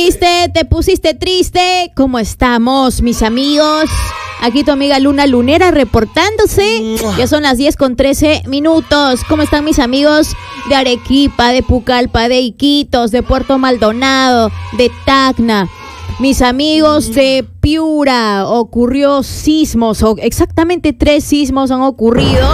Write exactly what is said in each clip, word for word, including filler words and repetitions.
Triste, te pusiste triste. ¿Cómo estamos, mis amigos? Aquí tu amiga Luna Lunera reportándose. Ya son las diez con trece minutos. ¿Cómo están mis amigos de Arequipa, de Pucallpa, de Iquitos, de Puerto Maldonado, de Tacna? Mis amigos de Piura, ocurrió sismos, o exactamente tres sismos han ocurrido.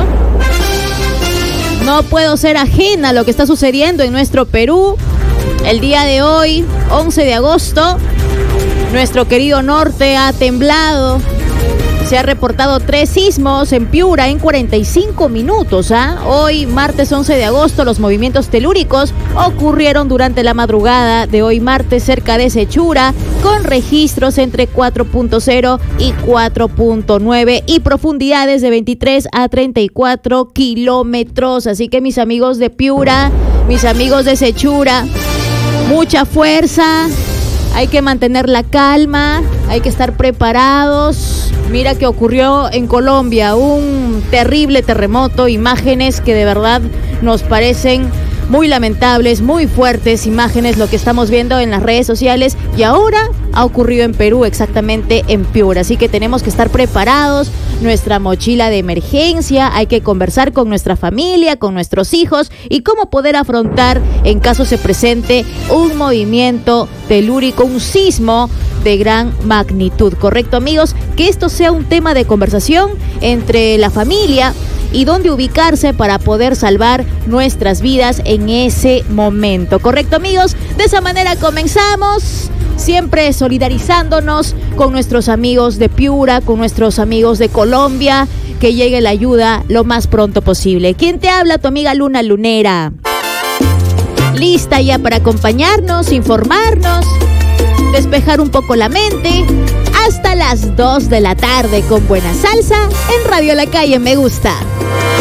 No puedo ser ajena a lo que está sucediendo en nuestro Perú. El día de hoy, once de agosto, nuestro querido norte ha temblado. Se ha reportado tres sismos en Piura en cuarenta y cinco minutos. ¿ah? Hoy, martes once de agosto, los movimientos telúricos ocurrieron durante la madrugada de hoy martes cerca de Sechura, con registros entre cuatro punto cero y cuatro punto nueve y profundidades de veintitrés a treinta y cuatro kilómetros. Así que mis amigos de Piura, mis amigos de Sechura, mucha fuerza. Hay que mantener la calma, hay que estar preparados. Mira que ocurrió en Colombia un terrible terremoto, imágenes que de verdad nos parecen muy lamentables, muy fuertes imágenes lo que estamos viendo en las redes sociales, y ahora ha ocurrido en Perú, exactamente en Piura, así que tenemos que estar preparados, nuestra mochila de emergencia, hay que conversar con nuestra familia, con nuestros hijos y cómo poder afrontar en caso se presente un movimiento telúrico, un sismo de gran magnitud, ¿correcto amigos? Que esto sea un tema de conversación entre la familia y dónde ubicarse para poder salvar nuestras vidas en ese momento. ¿Correcto, amigos? De esa manera comenzamos, siempre solidarizándonos con nuestros amigos de Piura, con nuestros amigos de Colombia, que llegue la ayuda lo más pronto posible. ¿Quién te habla? Tu amiga Luna Lunera. Lista ya para acompañarnos, informarnos, despejar un poco la mente, hasta las dos de la tarde con buena salsa en Radio La Calle Me Gusta.